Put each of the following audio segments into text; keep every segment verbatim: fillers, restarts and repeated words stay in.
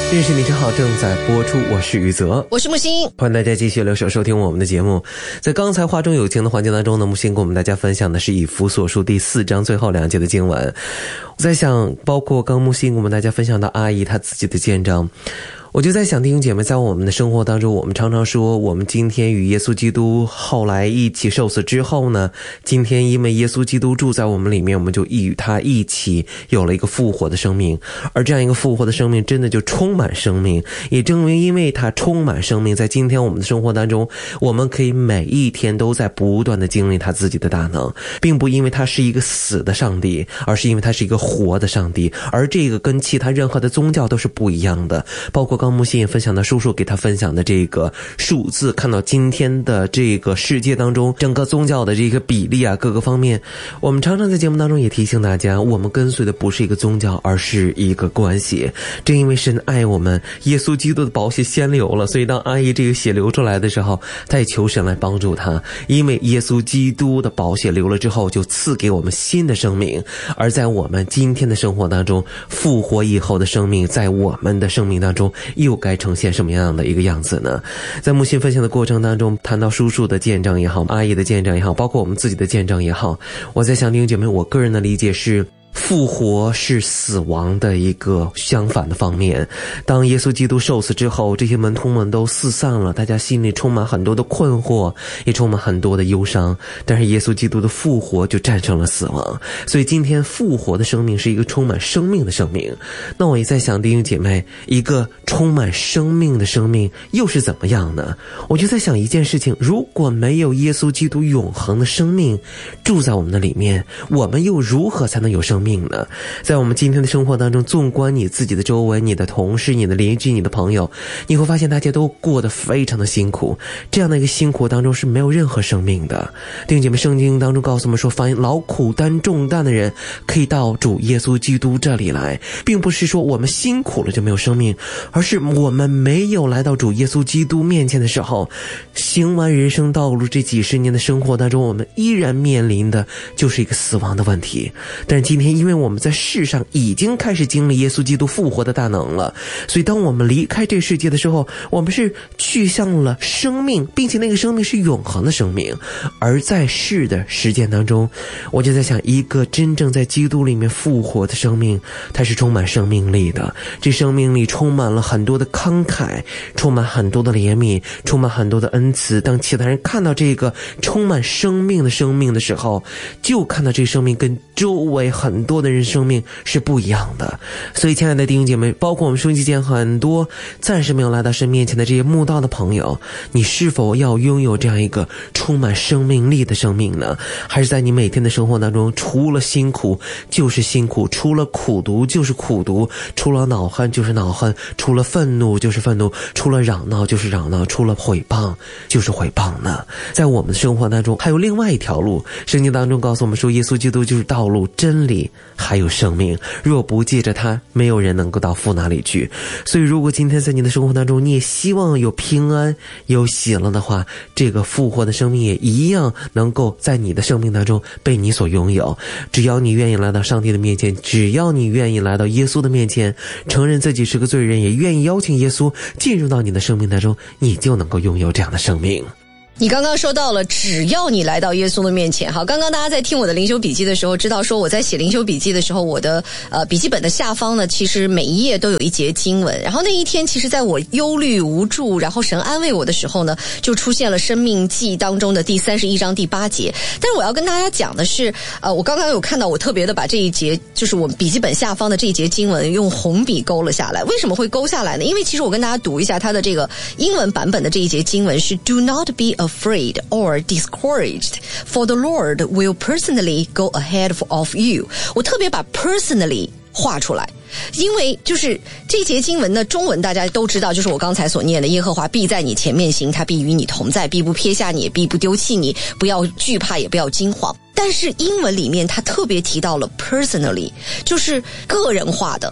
认识你真好正在播出，我是于泽， 我是木星， 欢迎大家继续留守收听我们的节目。在刚才话中有情的环节当中呢，木星跟我们大家分享的是以弗所书第四章最后两节的经文。我在想，包括刚木星跟我们大家分享到阿姨她自己的见证，我就在想，弟兄姐妹，在我们的生活当中，我们常常说我们今天与耶稣基督后来一起受死之后呢，今天因为耶稣基督住在我们里面，我们就与他一起有了一个复活的生命。而这样一个复活的生命真的就充满生命，也正因为因为它充满生命，在今天我们的生活当中，我们可以每一天都在不断的经历他自己的大能，并不因为他是一个死的上帝，而是因为他是一个活的上帝。而这个跟其他任何的宗教都是不一样的，包括刚木星也分享到叔叔给他分享的这个数字，看到今天的这个世界当中整个宗教的这个比例啊，各个方面，我们常常在节目当中也提醒大家，我们跟随的不是一个宗教，而是一个关系。正因为神爱我们，耶稣基督的宝血先流了，所以当阿姨这个血流出来的时候，他也求神来帮助他，因为耶稣基督的宝血流了之后，就赐给我们新的生命。而在我们今天的生活当中，复活以后的生命在我们的生命当中又该呈现什么样的一个样子呢？在木星分享的过程当中，谈到叔叔的见证也好，阿姨的见证也好，包括我们自己的见证也好，我在想弟兄姐妹，我个人的理解是，复活是死亡的一个相反的方面。当耶稣基督受死之后，这些门徒们都四散了，大家心里充满很多的困惑，也充满很多的忧伤，但是耶稣基督的复活就战胜了死亡。所以今天复活的生命是一个充满生命的生命。那我也在想弟兄姐妹，一个充满生命的生命又是怎么样呢？我就在想一件事情，如果没有耶稣基督永恒的生命住在我们的里面，我们又如何才能有生命呢？在我们今天的生活当中，纵观你自己的周围，你的同事，你的邻居，你的朋友，你会发现大家都过得非常的辛苦，这样的一个辛苦当中是没有任何生命的。弟兄姐妹，圣经当中告诉我们说，凡劳苦担重担的人可以到主耶稣基督这里来，并不是说我们辛苦了就没有生命，而是我们没有来到主耶稣基督面前的时候，行完人生道路这几十年的生活当中，我们依然面临的就是一个死亡的问题。但是今天因为我们在世上已经开始经历耶稣基督复活的大能了，所以当我们离开这个世界的时候，我们是去向了生命，并且那个生命是永恒的生命。而在世的时间当中，我就在想，一个真正在基督里面复活的生命，它是充满生命力的，这生命力充满了很多的慷慨，充满很多的怜悯，充满很多的恩慈。当其他人看到这个充满生命的生命的时候，就看到这生命跟周围很多的人生命是不一样的。所以亲爱的弟兄姐妹，包括我们收音机前很多暂时没有来到神面前的这些慕道的朋友，你是否要拥有这样一个充满生命力的生命呢？还是在你每天的生活当中，除了辛苦就是辛苦，除了苦读就是苦读，除了恼恨就是恼恨，除了愤怒就是愤怒，除了嚷闹就是嚷闹，除了毁谤就是毁谤呢？在我们的生活当中还有另外一条路，圣经当中告诉我们说，耶稣基督就是道路、真理还有生命，若不借着他，没有人能够到父那里去。所以如果今天在你的生活当中，你也希望有平安有喜乐的话，这个复活的生命也一样能够在你的生命当中被你所拥有。只要你愿意来到上帝的面前，只要你愿意来到耶稣的面前，承认自己是个罪人，也愿意邀请耶稣进入到你的生命当中，你就能够拥有这样的生命。 你刚刚说到了，只要你来到耶稣的面前。好，刚刚大家在听我的灵修笔记的时候，知道说我在写灵修笔记的时候，我的呃笔记本的下方呢，其实每一页都有一节经文。然后那一天，其实在我忧虑无助，然后神安慰我的时候呢，就出现了申命记当中的第三十一章第八节。但是我要跟大家讲的是，呃，我刚刚有看到，我特别的把这一节，就是我笔记本下方的这一节经文用红笔勾了下来。为什么会勾下来呢？因为其实我跟大家读一下它的这个英文版本的这一节经文是 Do not be afraid or discouraged, for the Lord will personally go ahead of you. 我特别把 personally 画出来，因为就是这节经文的中文大家都知道，就是我刚才所念的，耶和华必在你前面行，他必与你同在，必不撇下你，也必不丢弃你，不要惧怕，也不要惊慌。但是英文里面他特别提到了 personally， 就是个人化的，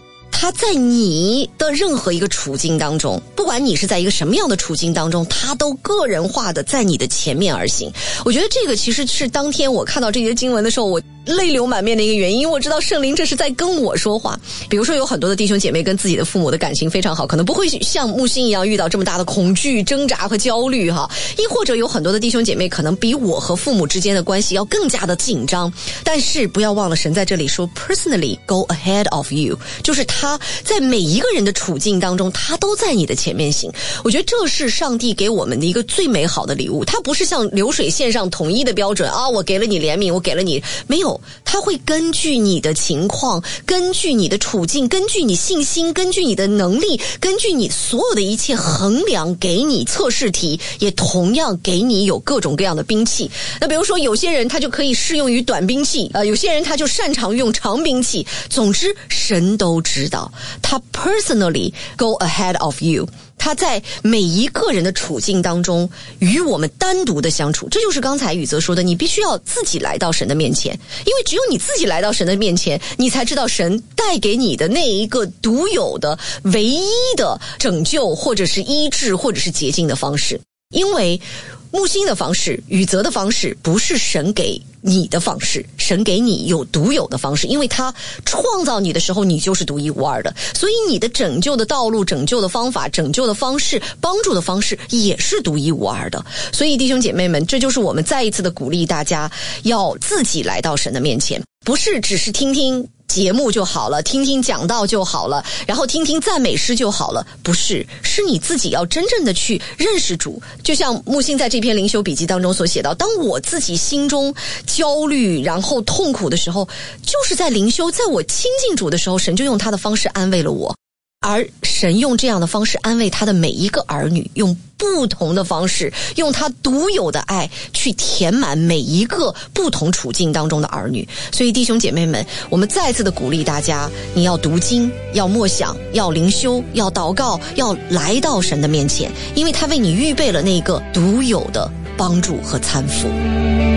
他在你的任何一个处境当中，不管你是在一个什么样的处境当中，他都个人化的在你的前面而行。我觉得这个其实是当天我看到这些经文的时候，我泪流满面的一个原因，因为我知道圣灵这是在跟我说话。比如说有很多的弟兄姐妹跟自己的父母的感情非常好，可能不会像木星一样遇到这么大的恐惧、挣扎和焦虑哈。亦或者有很多的弟兄姐妹可能比我和父母之间的关系要更加的紧张，但是不要忘了神在这里说 personally go ahead of you， 就是他在每一个人的处境当中，他都在你的前面行。我觉得这是上帝给我们的一个最美好的礼物，他不是像流水线上统一的标准啊，我给了你怜悯，我给了你，没有，他会根据你的情况，根据你的处境，根据你信心，根据你的能力，根据你所有的一切衡量，给你测试题，也同样给你有各种各样的兵器。那比如说有些人他就可以适用于短兵器，呃，有些人他就擅长用长兵器。总之神都知道，他 personally go ahead of you，他在每一个人的处境当中与我们单独的相处。这就是刚才宇泽说的，你必须要自己来到神的面前，因为只有你自己来到神的面前，你才知道神带给你的那一个独有的唯一的拯救，或者是医治，或者是洁净的方式。因为木星的方式，宇泽的方式，不是神给你的方式，神给你有独有的方式，因为他创造你的时候，你就是独一无二的，所以你的拯救的道路、拯救的方法、拯救的方式、帮助的方式也是独一无二的。所以弟兄姐妹们，这就是我们再一次的鼓励大家，要自己来到神的面前，不是只是听听节目就好了，听听讲道就好了，然后听听赞美诗就好了，不是，是你自己要真正的去认识主。就像木星在这篇灵修笔记当中所写到，当我自己心中焦虑然后痛苦的时候，就是在灵修，在我亲近主的时候，神就用他的方式安慰了我。而神用这样的方式安慰他的每一个儿女，用不同的方式，用他独有的爱去填满每一个不同处境当中的儿女。所以弟兄姐妹们，我们再次的鼓励大家，你要读经，要默想，要灵修，要祷告，要来到神的面前，因为他为你预备了那个独有的帮助和搀扶。